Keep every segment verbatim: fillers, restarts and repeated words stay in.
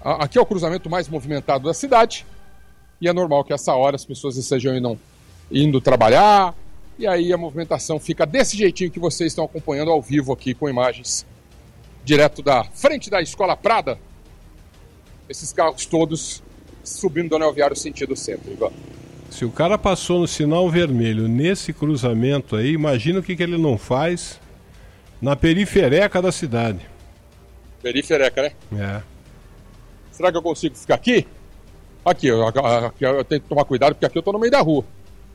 aqui é o cruzamento mais movimentado da cidade e é normal que essa hora as pessoas estejam indo, indo trabalhar e aí a movimentação fica desse jeitinho que vocês estão acompanhando ao vivo aqui com imagens direto da frente da Escola Prada. Esses carros todos subindo do anel viário sentido centro, Ivan. Se o cara passou no sinal vermelho nesse cruzamento aí, imagina o que, que ele não faz na perifereca da cidade. Perifereca, né? É. Será que eu consigo ficar aqui? Aqui, eu, aqui eu tenho que tomar cuidado porque aqui eu tô no meio da rua.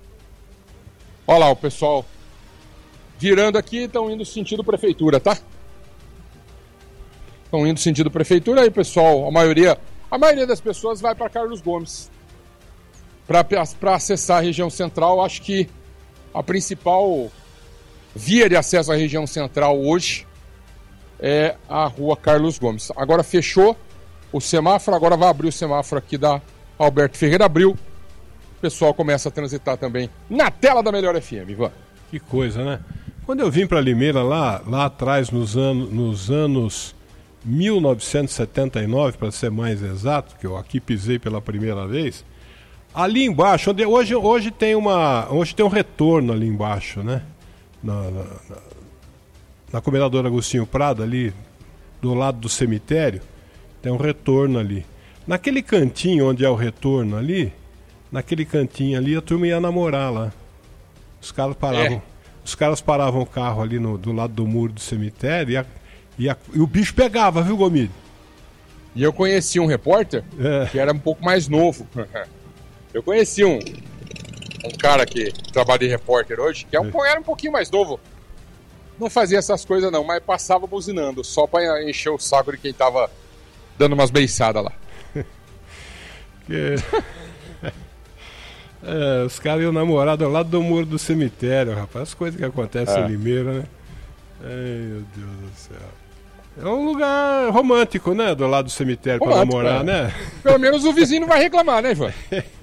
Olha lá o pessoal virando aqui, estão indo sentido prefeitura, tá? Estão indo sentido prefeitura aí, pessoal. A maioria, a maioria das pessoas vai para Carlos Gomes. Para acessar a região central, acho que a principal via de acesso à região central hoje é a rua Carlos Gomes. Agora fechou o semáforo, agora vai abrir o semáforo aqui da Alberto Ferreira. Abriu. O pessoal começa a transitar também na tela da Melhor F M, Ivan. Que coisa, né? Quando eu vim para Limeira lá, lá atrás, nos, ano, nos anos mil novecentos e setenta e nove, para ser mais exato, que eu aqui pisei pela primeira vez, ali embaixo, onde hoje, hoje, tem uma, hoje tem um retorno ali embaixo, né? Na, na, na, na Comendador Agostinho Prado, ali do lado do cemitério, tem um retorno ali. Naquele cantinho onde é o retorno ali, naquele cantinho ali, a turma ia namorar lá. Os caras paravam, é. os caras paravam o carro ali no, do lado do muro do cemitério e, a, e, a, e o bicho pegava, viu, Gomide? E eu conheci um repórter é. que era um pouco mais novo. Eu conheci um, um cara que trabalha de repórter hoje, que é um, era um pouquinho mais novo. Não fazia essas coisas não, mas passava buzinando, só para encher o saco de quem tava dando umas beiçadas lá. que... é, os caras iam namorar do lado do muro do cemitério, rapaz. As coisas que acontecem é. em Limeira, né? Ai, meu Deus do céu. É um lugar romântico, né? Do lado do cemitério para namorar, é. né? Pelo menos o vizinho não vai reclamar, né, Ivan?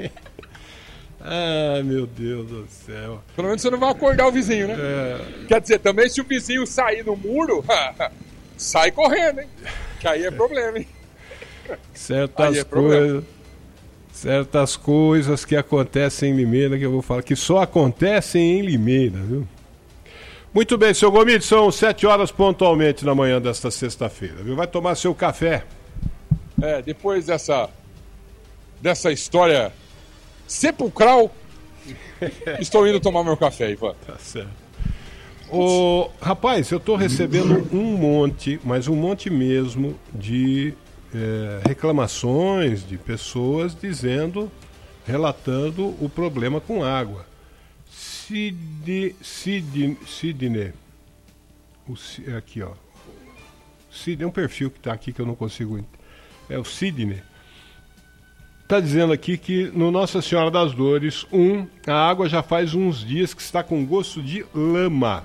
Ah, meu Deus do céu. Pelo menos você não vai acordar o vizinho, né? É. Quer dizer, também se o vizinho sair no muro, sai correndo, hein? Que aí é problema, hein? Certas é coisas... Certas coisas que acontecem em Limeira, que eu vou falar, que só acontecem em Limeira, viu? Muito bem, seu Gomide, são sete horas pontualmente na manhã desta sexta-feira, viu? Vai tomar seu café. É, depois dessa, dessa história sepulcral, estou indo tomar meu café, Ivan. Tá certo. Ô, rapaz, eu estou recebendo um monte, mas um monte mesmo, de é, reclamações de pessoas dizendo, relatando o problema com água. Sid, Sid, Sidney, o, aqui ó, Sidney é um perfil que está aqui que eu não consigo, é o Sidney, está dizendo aqui que no Nossa Senhora das Dores, um, a água já faz uns dias que está com gosto de lama.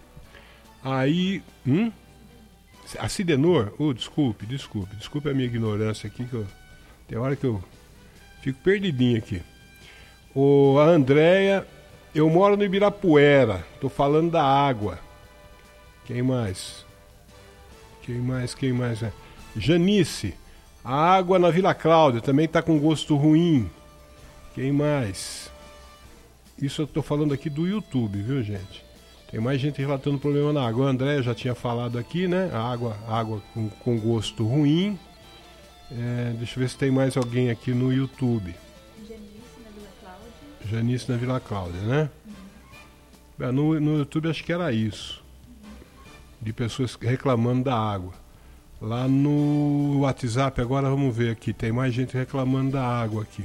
Aí, hum? A Sidenor, oh, desculpe, desculpe, desculpe a minha ignorância aqui, que eu, tem hora que eu fico perdidinho aqui. O, a Andréia, eu moro no Ibirapuera, tô falando da água. Quem mais? Quem mais, quem mais? É? Janice, a água na Vila Cláudia também tá com gosto ruim. Quem mais? Isso eu tô falando aqui do YouTube, viu, gente? Tem mais gente relatando problema na água. O André já tinha falado aqui, né? A água, água com, com gosto ruim. É, deixa eu ver se tem mais alguém aqui no YouTube. Janice na Vila Cláudia. Janice na Vila Cláudia, né? Uhum. É, no, no YouTube acho que era isso. Uhum. De pessoas reclamando da água. Lá no WhatsApp, agora vamos ver aqui. Tem mais gente reclamando da água aqui.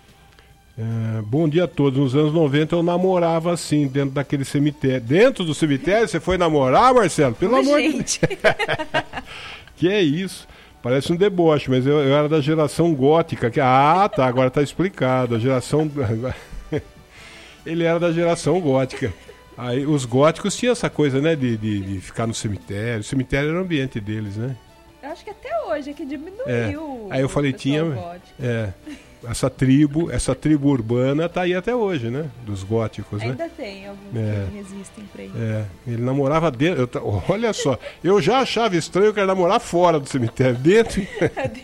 É, bom dia a todos. Nos anos noventa eu namorava assim, dentro daquele cemitério. Dentro do cemitério? Você foi namorar, Marcelo? Pelo Oi, amor gente. de Deus. Que é isso? Parece um deboche, mas eu, eu era da geração gótica. Que... Ah, tá, agora tá explicado. A geração. Ele era da geração gótica. Aí os góticos tinham essa coisa, né, de, de, de ficar no cemitério. O cemitério era o ambiente deles, né? Eu acho que até hoje é que diminuiu. É. Aí eu falei, tinha. Gótico. É. Essa tribo, essa tribo urbana tá aí até hoje, né? Dos góticos, né? Ainda tem alguns é. que resistem pra isso. É, ele namorava dentro. Eu, olha só, eu já achava estranho que ele namorar fora do cemitério. Dentro.